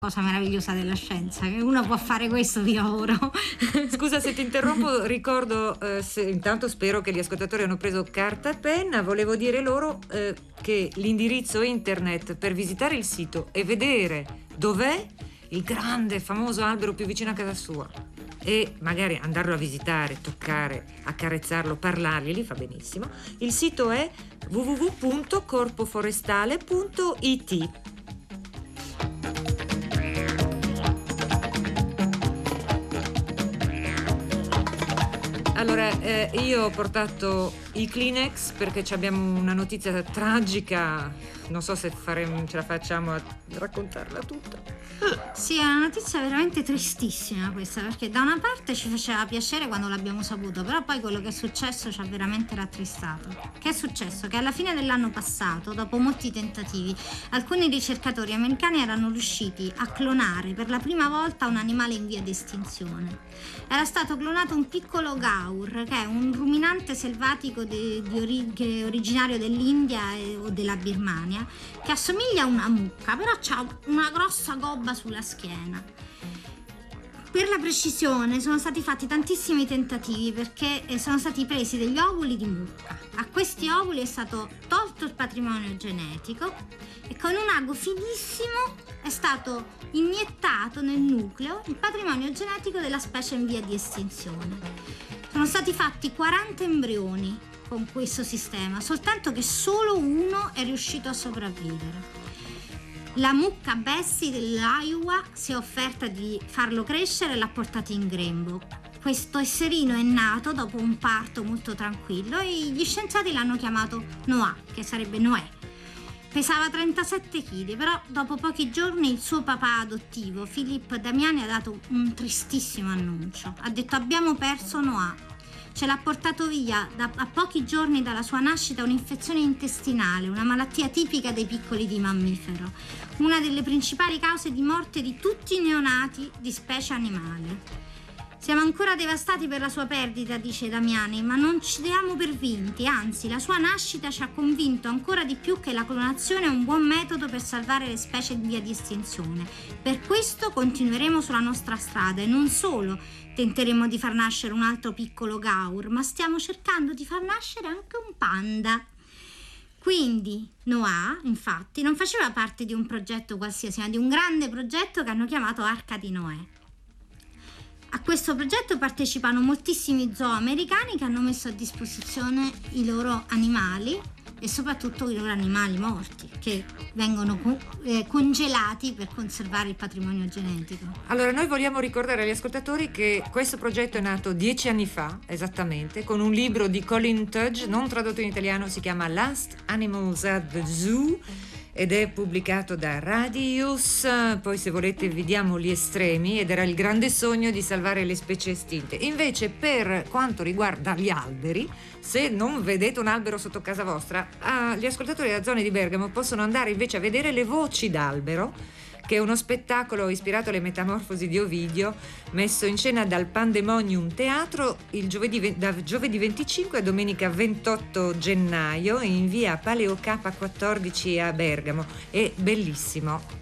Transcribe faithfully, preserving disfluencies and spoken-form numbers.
Cosa meravigliosa della scienza, che uno può fare questo di lavoro. Scusa se ti interrompo, ricordo, eh, se, intanto spero che gli ascoltatori hanno preso carta e penna. Volevo dire loro eh, che l'indirizzo internet per visitare il sito e vedere dov'è il grande, famoso albero più vicino a casa sua e magari andarlo a visitare, toccare, accarezzarlo, parlargli, li fa benissimo. Il sito è w w w punto corpo forestale punto i t. Allora, eh, io ho portato i Kleenex perché ci abbiamo una notizia tragica, non so se faremo, ce la facciamo a raccontarla tutta. Sì, è una notizia veramente tristissima questa, perché da una parte ci faceva piacere quando l'abbiamo saputo, però poi quello che è successo ci ha veramente rattristato. Che è successo? Che alla fine dell'anno passato, dopo molti tentativi, alcuni ricercatori americani erano riusciti a clonare per la prima volta un animale in via di estinzione. Era stato clonato un piccolo gaur, che è un ruminante selvatico di, di ori- che è originario dell'India e, o della Birmania, che assomiglia a una mucca, però ha una grossa gobba sulla schiena. Per la precisione sono stati fatti tantissimi tentativi perché sono stati presi degli ovuli di mucca. A questi ovuli è stato tolto il patrimonio genetico e con un ago finissimo è stato iniettato nel nucleo il patrimonio genetico della specie in via di estinzione. Sono stati fatti quaranta embrioni con questo sistema, soltanto che solo uno è riuscito a sopravvivere. La mucca Bessie dell'Iowa si è offerta di farlo crescere e l'ha portato in grembo. Questo esserino è nato dopo un parto molto tranquillo e gli scienziati l'hanno chiamato Noah, che sarebbe Noè. Pesava trentasette chili, però dopo pochi giorni il suo papà adottivo, Philip Damiani, ha dato un tristissimo annuncio. Ha detto: abbiamo perso Noah. Ce l'ha portato via da, a pochi giorni dalla sua nascita un'infezione intestinale, una malattia tipica dei piccoli di mammifero, una delle principali cause di morte di tutti i neonati di specie animale. Siamo ancora devastati per la sua perdita, dice Damiani, ma non ci diamo per vinti, anzi la sua nascita ci ha convinto ancora di più che la clonazione è un buon metodo per salvare le specie in via di estinzione. Per questo continueremo sulla nostra strada e non solo tenteremo di far nascere un altro piccolo gaur, ma stiamo cercando di far nascere anche un panda. Quindi Noah, infatti, non faceva parte di un progetto qualsiasi, ma di un grande progetto che hanno chiamato Arca di Noè. A questo progetto partecipano moltissimi zoo americani che hanno messo a disposizione i loro animali e soprattutto i loro animali morti, che vengono co- eh, congelati per conservare il patrimonio genetico. Allora, noi vogliamo ricordare agli ascoltatori che questo progetto è nato dieci anni fa, esattamente, con un libro di Colin Tudge, non tradotto in italiano, si chiama Last Animals at the Zoo, ed è pubblicato da Radius. Poi, se volete, vi diamo gli estremi, ed era il grande sogno di salvare le specie estinte. Invece, per quanto riguarda gli alberi, se non vedete un albero sotto casa vostra, ah, gli ascoltatori della zona di Bergamo possono andare invece a vedere Le Voci d'Albero, che è uno spettacolo ispirato alle Metamorfosi di Ovidio, messo in scena dal Pandemonium Teatro il giovedì, da giovedì venticinque a domenica ventotto gennaio in via Paleocapa quattordici a Bergamo. È bellissimo.